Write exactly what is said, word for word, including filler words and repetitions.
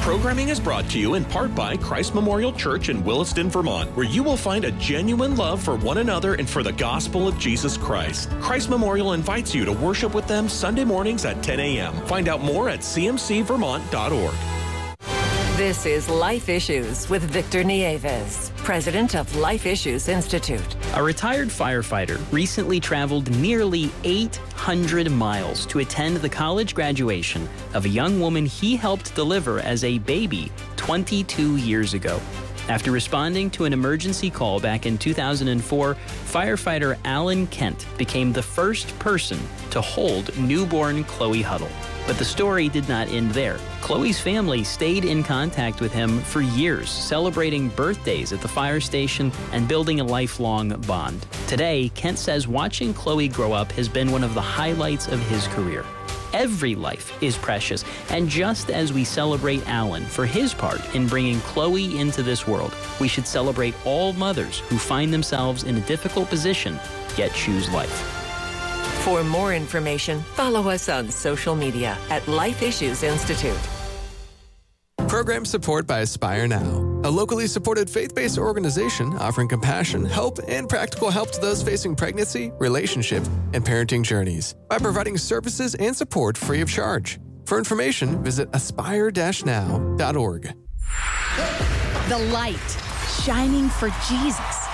Programming is brought to you in part by Christ Memorial Church in Williston, Vermont, where you will find a genuine love for one another and for the gospel of Jesus Christ. Christ Memorial invites you to worship with them Sunday mornings at ten a.m. Find out more at c m c vermont dot org. This is Life Issues with Victor Nieves, president of Life Issues Institute. A retired firefighter recently traveled nearly eight hundred miles to attend the college graduation of a young woman he helped deliver as a baby twenty-two years ago. After responding to an emergency call back in two thousand four, firefighter Alan Kent became the first person to hold newborn Chloe Huddle. But the story did not end there. Chloe's family stayed in contact with him for years, celebrating birthdays at the fire station and building a lifelong bond. Today, Kent says watching Chloe grow up has been one of the highlights of his career. Every life is precious, and just as we celebrate Alan for his part in bringing Chloe into this world, we should celebrate all mothers who find themselves in a difficult position, yet choose life. For more information, follow us on social media at Life Issues Institute. Program support by Aspire Now, a locally supported faith-based organization offering compassion, help, and practical help to those facing pregnancy, relationship, and parenting journeys by providing services and support free of charge. For information, visit aspire dash now dot org. The light shining for Jesus